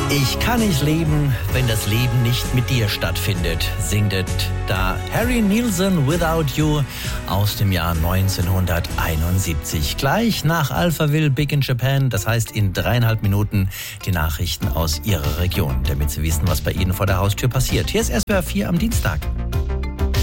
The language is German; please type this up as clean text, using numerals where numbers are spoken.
Ich kann nicht leben, wenn das Leben nicht mit dir stattfindet, singt da Harry Nilsson Without You aus dem Jahr 1971. Gleich nach Alphaville Big in Japan, das heißt in 3,5 Minuten die Nachrichten aus Ihrer Region, damit Sie wissen, was bei Ihnen vor der Haustür passiert. Hier ist SWR 4 am Dienstag.